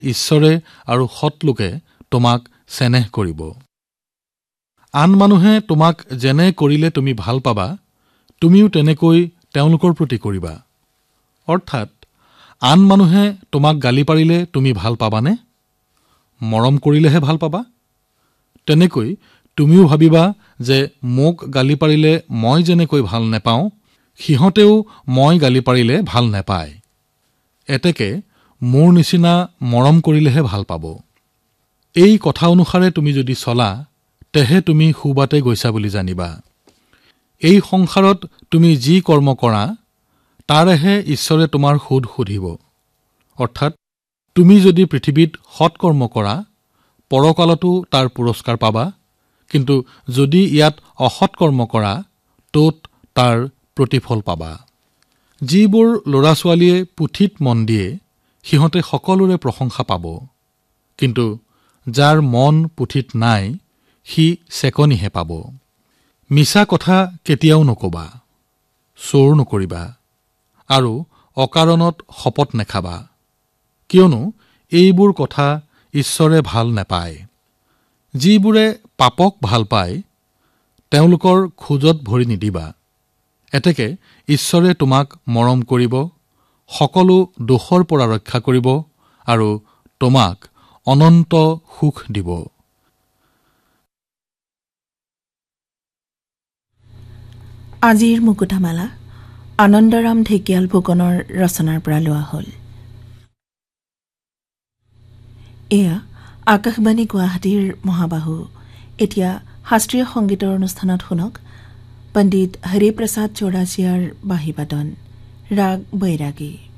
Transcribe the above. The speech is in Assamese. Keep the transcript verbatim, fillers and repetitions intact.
ঈশ্বৰে আৰু সৎ লোকে তোমাক চেনেহ কৰিব। আন মানুহে তোমাক যেনে কৰিলে তুমি ভাল পাবা, তুমিও তেনেকৈ তেওঁলোকৰ প্ৰতি কৰিবা। অৰ্থাৎ আন মানুহে তোমাক গালি পাৰিলে তুমি ভাল পাবানে? মৰম কৰিলেহে ভাল পাবা। তেনেকৈ তুমিও ভাবিবা যে মোক গালি পাৰিলে মই যেনেকৈ ভাল নেপাওঁ, সিহঁতেও মই গালি পাৰিলে ভাল নেপায়। এতেকে মোৰ নিচিনা মৰম কৰিলেহে ভাল পাব। এই কথা অনুসাৰে তুমি যদি চলা, তেহে তুমি সুবাতে গৈছা বুলি জানিবা। এই সংসাৰত তুমি যি কৰ্ম কৰা, তাৰেহে ঈশ্বৰে তোমাৰ সুদ সুধিব। অৰ্থাৎ তুমি যদি পৃথিৱীত সৎ কৰ্ম কৰা, পৰকালতো তাৰ পুৰস্কাৰ পাবা, কিন্তু যদি ইয়াত অসৎ কৰ্ম কৰা, তত তাৰ প্ৰতিফল পাবা। যিবোৰ ল'ৰা ছোৱালীয়ে পুথিত মন দিয়ে, সিহঁতে সকলোৰে প্ৰশংসা পাব, কিন্তু যাৰ মন পুথিত নাই, সি চেকনিহে পাব। মিছা কথা কেতিয়াও নকবা, চোৰ নকৰিবা, আৰু অকাৰণত শপত নেখাবা, কিয়নো এইবোৰ কথা ঈশ্বৰে ভাল নেপায়। যিবোৰে পাপক ভাল পায়, তেওঁলোকৰ খোজত ভৰি নিদিবা। এতেকে ঈশ্বৰে তোমাক মৰম কৰিব, সকলো দোষৰ পৰা ৰক্ষা কৰিব আৰু তোমাক অনন্ত সুখ দিব। আজিৰ মুকুতামালা আনন্দৰাম ঢেকিয়াল ফুকনৰ ৰচনাৰ পৰা লোৱা হ'ল। এয়া আকাশবাণী গুৱাহাটীৰ মহাবাহু। এতিয়া শাস্ত্ৰীয় সংগীতৰ অনুষ্ঠানত শুনক পণ্ডিত হৰিপ্ৰসাদ চৌৰাচিয়াৰ বাঁহীবাদন, ৰাগ বৈৰাগী।